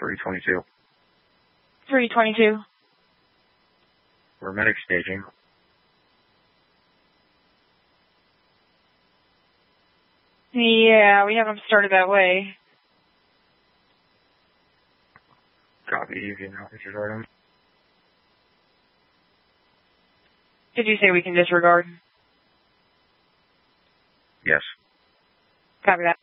322. 322. We're medic staging. Yeah, we haven't started that way. Copy, you can disregard him. Did you say we can disregard? Yes. Copy that.